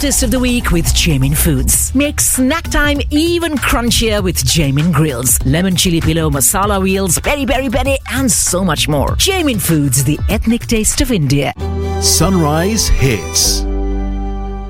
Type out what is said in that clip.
hottest of the week with Jamin Foods. Make snack time even crunchier with Jamin Grills, lemon chili pillow, masala wheels, peri peri peri, and so much more. Jamin Foods, the ethnic taste of India. Sunrise Hits.